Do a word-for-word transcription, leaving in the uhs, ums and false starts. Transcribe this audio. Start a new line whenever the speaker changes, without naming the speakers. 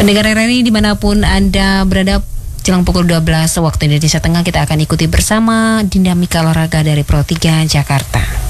Pendengar R R I dimanapun Anda berada, jelang pukul dua belas waktu Indonesia Tengah kita akan ikuti bersama dinamika olahraga dari Pro tiga Jakarta.